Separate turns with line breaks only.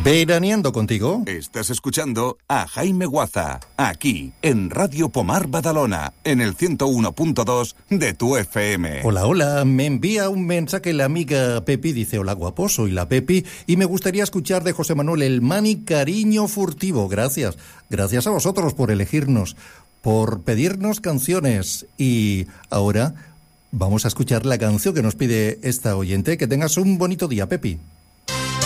Veraneando contigo.
Estás escuchando a Jaime Guaza, aquí, en Radio Pomar Badalona, en el 101.2 de tu FM.
Hola, me envía un mensaje la amiga Pepi, dice: hola guapo, soy la Pepi, y me gustaría escuchar de José Manuel el Mani Cariño Furtivo. Gracias a vosotros por elegirnos, por pedirnos canciones, y ahora vamos a escuchar la canción que nos pide esta oyente. Que tengas un bonito día, Pepi.